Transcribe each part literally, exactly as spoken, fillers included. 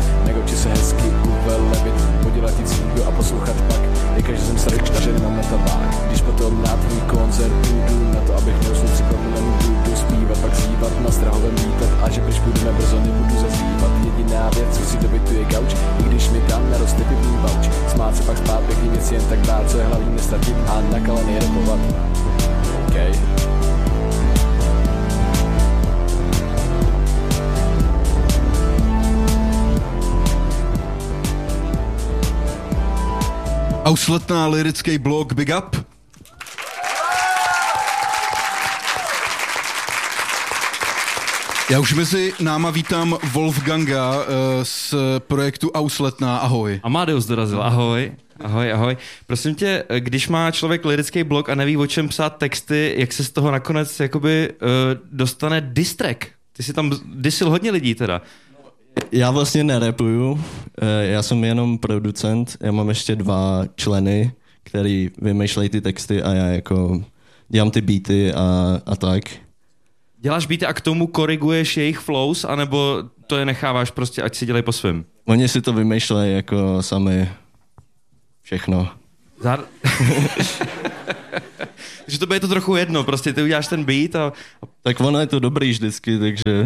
Negoči se hezky uvelebit, podělat jít svůj a poslouchat pak. Jakože jsem srdečna, že nemám na tabák. Když potom na tvůj koncert jdu, na to, abych neusnul tři problém, budu zpívat, pak zpívat, na Strahovém lítat. A že když budeme brzo, nebudu zazývat. Jediná věc, co si dobytuje gauč, i když mi tam naroste pivní bauč. Smát se pak spát, pěkný věc jen tak dát, co je hlavní nestratit a nakalený repovat. Okay. Ausletná lirický blog Big Up. Já už mezi náma vítám Wolfganga uh, z projektu Ausletná. Ahoj. Amadeus dorazil. Ahoj. Ahoj, ahoj. Prosím tě, když má člověk lirický blog a neví, o čem psát texty, jak se z toho nakonec jakoby uh, dostane diss track? Ty jsi tam dissil hodně lidí teda. Já vlastně nerepuju, já jsem jenom producent, já mám ještě dva členy, který vymýšlejí ty texty a já jako dělám ty beaty a, a tak. Děláš beaty a k tomu koriguješ jejich flows, anebo to je necháváš prostě, ať si dělají po svém? Oni si to vymýšlejí jako sami všechno. Zár... Takže to bude to trochu jedno, prostě ty uděláš ten beat a... Tak ono je to dobrý vždycky, takže...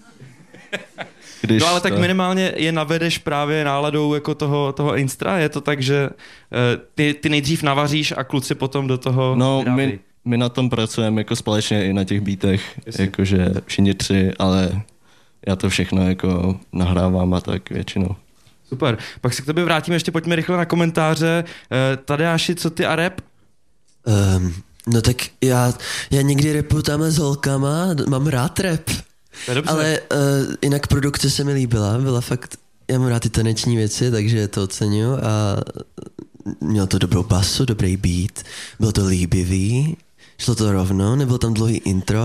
Když no ale tak to... minimálně je navedeš právě náladou jako toho, toho instra, je to tak, že uh, ty, ty nejdřív navaříš a kluci potom do toho No my, my na tom pracujeme jako společně i na těch beatech, jakože všichni tři, ale já to všechno jako nahrávám a tak většinou. Super, pak se k tobě vrátíme, ještě pojďme rychle na komentáře. Uh, Tadeáši, co ty a rap? Um, no tak já, já někdy rapuju tamhle s holkama, mám rád rap. Ale uh, jinak produkce se mi líbila, byla fakt, já mám rád ty taneční věci, takže to oceňuji a mělo to dobrou basu, dobrý beat, bylo to líbivý, šlo to rovno, nebylo tam dlouhý intro,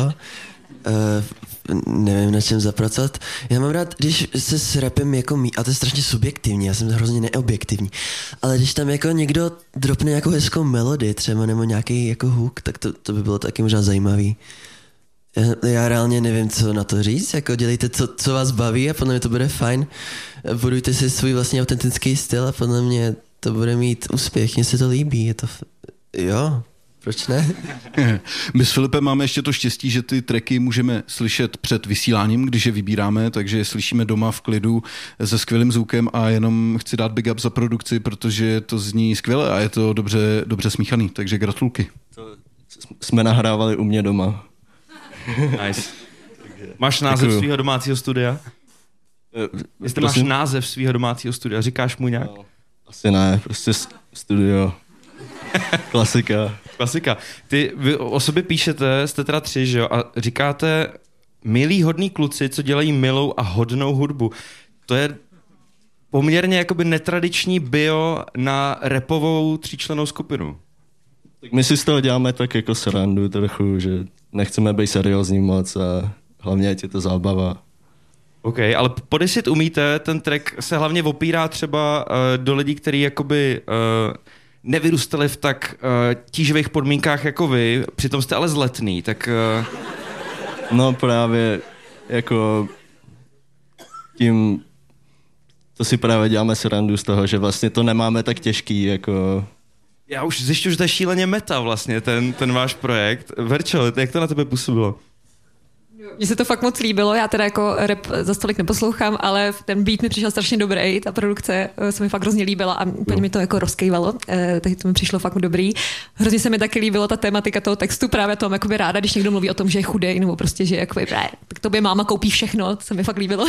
uh, nevím na čem zapracovat. Já mám rád, když se s rapem jako mí, a to je strašně subjektivní, já jsem hrozně neobjektivní, ale když tam jako někdo dropne nějakou hezkou melodii třeba nebo nějaký jako hook, tak to, to by bylo taky možná zajímavý. Já, já reálně nevím, co na to říct, jako dělejte, co, co vás baví a podle mě to bude fajn. Budujte si svůj vlastně autentický styl a podle mě to bude mít úspěch, mně se to líbí, je to, f... jo, proč ne? My s Filipem máme ještě to štěstí, že ty tracky můžeme slyšet před vysíláním, když je vybíráme, takže je slyšíme doma v klidu se skvělým zvukem a jenom chci dát big up za produkci, protože to zní skvěle a je to dobře, dobře smíchaný, takže gratulky. To jsme nahrávali u mě doma. Nice. Máš název Děkuju. svýho domácího studia? Jestli máš název svýho domácího studia, říkáš mu nějak? No, asi ne, prostě studio. Klasika. Klasika. Ty vy o sobě píšete, jste teda tři, že jo? A říkáte milí hodný kluci, co dělají milou a hodnou hudbu. To je poměrně jakoby netradiční bio na rapovou tříčlennou skupinu. Tak my si z toho děláme tak jako srandu trochu, že nechceme být seriózní moc a hlavně je to zábava. OK, ale po deset umíte, ten track se hlavně opírá třeba uh, do lidí, kteří jakoby uh, nevyrůstali v tak uh, tíživých podmínkách jako vy, přitom jste ale zletný, tak... Uh... No právě jako tím to si právě děláme srandu z toho, že vlastně to nemáme tak těžký jako... Já už zjišťuji, že to je šíleně meta vlastně, ten, ten váš projekt. Verčo, jak to na tebe působilo? Mně se to fakt moc líbilo, já teda jako rap za stolik neposlouchám, ale ten beat mi přišel strašně dobrý, ta produkce se mi fakt hrozně líbila a úplně mi to jako rozkejvalo, takže to mi přišlo fakt dobrý. Hrozně se mi taky líbilo ta tematika toho textu, právě to mám jakoby ráda, když někdo mluví o tom, že je chudej, nebo prostě, že jakoby, tak tobě máma koupí všechno, to se mi fakt líbilo.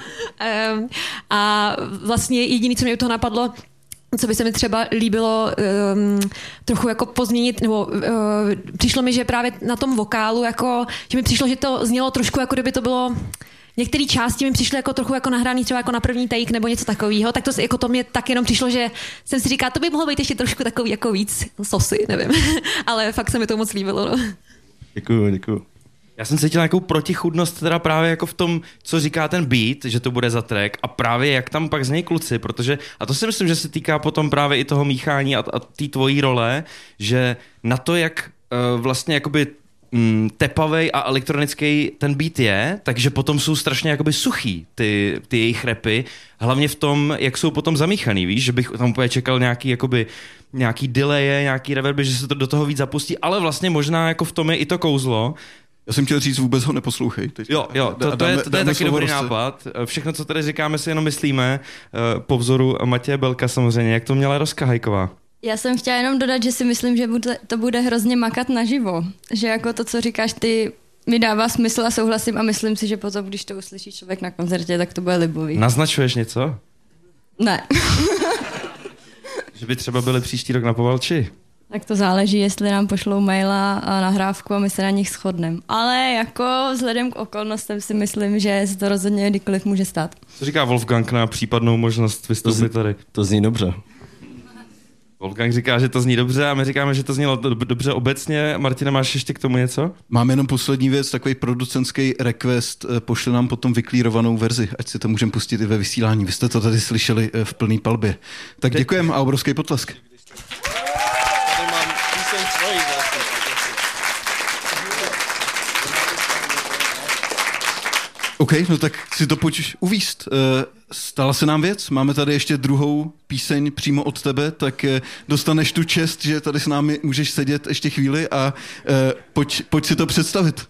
A vlastně jediné, co mě u toho napadlo, co by se mi třeba líbilo um, trochu jako pozměnit, nebo uh, přišlo mi, že právě na tom vokálu, jako, že mi přišlo, že to znělo trošku, jako kdyby to bylo, některé části mi přišly jako trochu jako nahraný třeba jako na první take nebo něco takového, tak to, jako to mě tak jenom přišlo, že jsem si říkala, to by mohlo být ještě trošku takový jako víc sosy, nevím, ale fakt se mi to moc líbilo. No. Děkuju, děkuju. Já jsem cítil nějakou protichůdnost teda právě jako v tom, co říká ten beat, že to bude za track a právě jak tam pak znějí kluci, protože, a to si myslím, že se týká potom právě i toho míchání a, a té tvojí role, že na to, jak uh, vlastně jakoby mm, tepavej a elektronický ten beat je, takže potom jsou strašně jakoby suchý ty, ty jejich rapy, hlavně v tom, jak jsou potom zamíchaný, víš, že bych tam úplně čekal nějaký jakoby nějaký delaye, nějaký reverby, že se to do toho víc zapustí, ale vlastně možná jako v tom je i to kouzlo. Já jsem chtěl říct, vůbec ho neposlouchej. Teď. Jo, jo, to, to, je, to je taky dobrý nápad. Všechno, co tady říkáme, si jenom myslíme, po vzoru Matěje Belka samozřejmě. Jak to měla Roska Hajková? Já jsem chtěla jenom dodat, že si myslím, že bude, to bude hrozně makat naživo. Že jako to, co říkáš ty, mi dává smysl a souhlasím a myslím si, že potom, když to uslyší člověk na koncertě, tak to bude libový. Naznačuješ něco? Ne. Že by třeba byli příští rok na Povalči? Tak to záleží, jestli nám pošlou maila a nahrávku a my se na nich shodneme. Ale jako vzhledem k okolnostem si myslím, že se to rozhodně kdykoliv může stát. Co říká Wolfgang na případnou možnost vystoupit tady? To zní dobře. Wolfgang říká, že to zní dobře a my říkáme, že to zní dobře obecně. Martina, máš ještě k tomu něco? Mám jenom poslední věc, takový producentský request. Pošli nám potom vyklírovanou verzi, ať si to můžeme pustit i ve vysílání. Vy jste to tady slyšeli v plný palbě. Tak děkujem a obrovský potlesk. OK, no tak si to pojď uvíst. Stala se nám věc, máme tady ještě druhou píseň přímo od tebe, tak dostaneš tu čest, že tady s námi můžeš sedět ještě chvíli a pojď, pojď si to představit.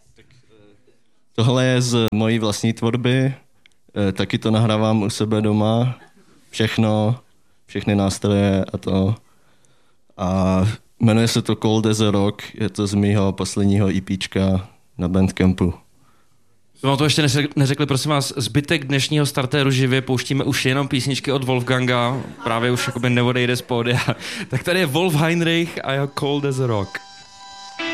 Tohle je z mojí vlastní tvorby, taky to nahrávám u sebe doma, všechno, všechny nástroje a to. A jmenuje se to Cold as a Rock, je to z mýho posledního EPčka na Bandcampu. No to ještě neřekli, prosím vás, zbytek dnešního startéru živě pouštíme už jenom písničky od Wolfganga, právě už jakoby neodejde z pódia. Tak tady je Wolf Heinrich a jeho Cold as a Rock.